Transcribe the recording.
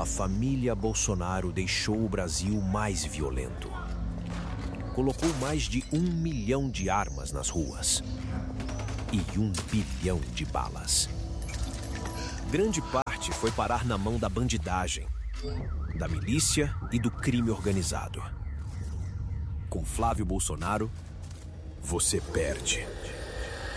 a família Bolsonaro deixou o Brasil mais violento. Colocou mais de 1 milhão de armas nas ruas e 1 bilhão de balas. Grande parte foi parar na mão da bandidagem, da milícia e do crime organizado. Com Flávio Bolsonaro, você perde.